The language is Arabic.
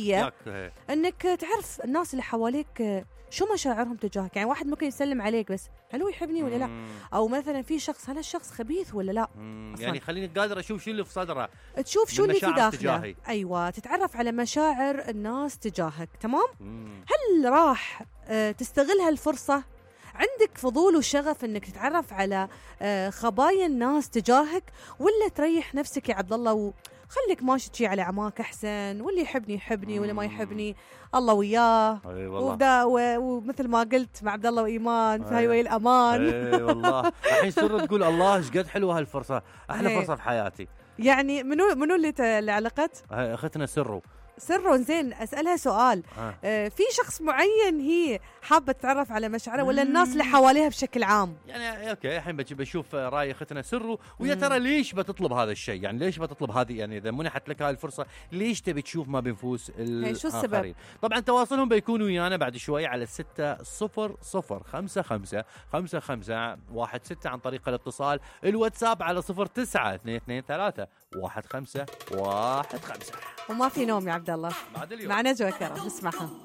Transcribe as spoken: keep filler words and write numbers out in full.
الأولية أنك تعرف الناس اللي حواليك شو مشاعرهم تجاهك. يعني واحد ممكن يسلم عليك بس هل هو يحبني ولا لا؟ أو مثلا في شخص هل الشخص خبيث ولا لا؟ يعني خليني قادر أشوف شو اللي في صدره، تشوف شو اللي في داخله. أيوة، تتعرف على مشاعر الناس تجاهك. تمام؟ مم. هل راح تستغل هالفرصة؟ عندك فضول وشغف انك تتعرف على خبايا الناس تجاهك، ولا تريح نفسك يا عبد الله وخليك ماشي تشي على عماك احسن، واللي يحبني يحبني واللي ما يحبني الله وياه. اي والله، ومثل ما قلت مع عبد الله وايمان في هاي وي الامان. اي والله. الحين سر تقول الله ايش قد حلوه هالفرصه، احلى فرصه في حياتي. يعني منو منو اللي اللي علقت؟ اختنا سرو. سرو. زين، أسألها سؤال. آه. آه في شخص معين هي حابة تتعرف على مشاعره ولا الناس اللي حواليها بشكل عام؟ يعني اوكي، الحين بشوف رأي اختنا سرو، ويا ترى ليش بتطلب هذا الشيء؟ يعني ليش بتطلب هذه؟ يعني اذا منحت لك هاي الفرصة ليش تبي تشوف ما بنفوس الآخرين؟ شو السبب؟ طبعا تواصلهم بيكونوا ويانا بعد شوي على ستة صفر صفر خمسة خمسة خمسة خمسة واحد ستة عن طريق الاتصال. الواتساب على صفر تسعة اثنين اثنين ثلاثة واحد خمسة واحد خمسة. وما في نوم يا عبد الله بعد اليوم مع نجوى كرم، نسمعها.